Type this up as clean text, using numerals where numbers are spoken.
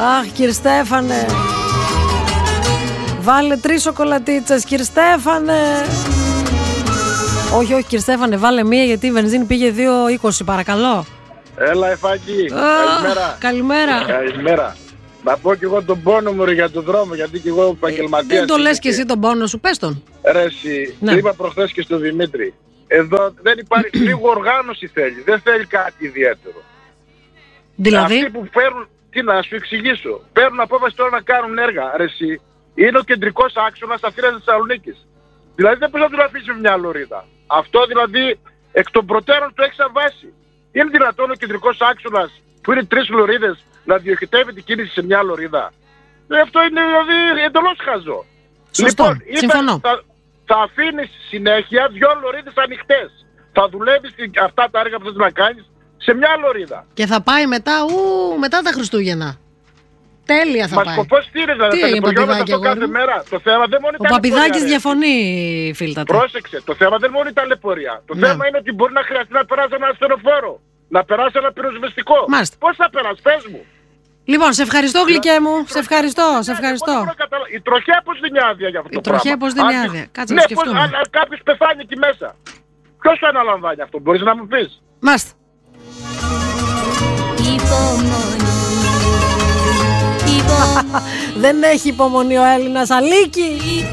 Αχ, κύριε Στέφανε. Βάλε 3 σοκολατίτσες, κύριε Στέφανε. Όχι, κύριε Στέφανε, βάλε μία γιατί η βενζίνη πήγε 2,20, παρακαλώ. Έλα, Εφάκη. Καλημέρα. Καλημέρα. Να πω κι εγώ τον πόνο μου για τον δρόμο, γιατί κι εγώ επαγγελματίας. Δεν το λες κι εσύ τον πόνο σου, πες τον. Ρε εσύ, το είπα προχθές και στον Δημήτρη. Εδώ δεν υπάρχει, λίγο οργάνωση θέλει, δεν θέλει κάτι ιδιαίτερο. Δηλαδή. Αυτοί που παίρνουν, τι να σου εξηγήσω, παίρνουν απόφαση τώρα να κάνουν έργα, ρε εσύ. Είναι ο κεντρικός άξονας Αθήνας Θεσσαλονίκης. Δηλαδή δεν μπορείς να τον αφήσεις με μια λωρίδα. Αυτό δηλαδή εκ των προτέρων το έχεις αβάσει. Είναι δυνατόν ο κεντρικός άξονας που είναι 3 λωρίδες να διοχετεύει την κίνηση σε μια λωρίδα? Αυτό είναι δηλαδή εντελώς χαζό. Σωστό, λοιπόν, συμφωνώ. Θα αφήνεις συνέχεια 2 λωρίδες ανοιχτές. Θα δουλεύεις αυτά τα έργα που θες να κάνεις σε μια λωρίδα. Και θα πάει μετά τα Χριστούγεννα. Τέλεια θα πάει. Μα σκοπός τι είναι, δηλαδή τα λεπωριόμαστε αυτό κάθε μέρα. Το θέμα δεν μόνο ο Παπηδάκης διαφωνεί, φίλτατα. Πρόσεξε, το θέμα δεν μόνο η ταλαιπωρία. Το θέμα είναι ότι μπορεί να χρειαστεί να περάσει ένα ασθενοφόρο. Να περάσει ένα πυροσβεστικό. Πώς θα περάσει, πες μου. Λοιπόν, σε ευχαριστώ γλυκέ μου. Σε ευχαριστώ. Η τροχέα πώς δίνει άδεια για αυτό το πράγμα? Η τροχέα πώς δίνει άδεια? Κάτσε να σκεφτούμε. Αν κάποιος πεθάνει εκεί μέσα, ποιος το αναλαμβάνει αυτό? Μπορείς να μου πεις? Μάστε. Δεν έχει υπομονή ο Έλληνας, Αλίκη.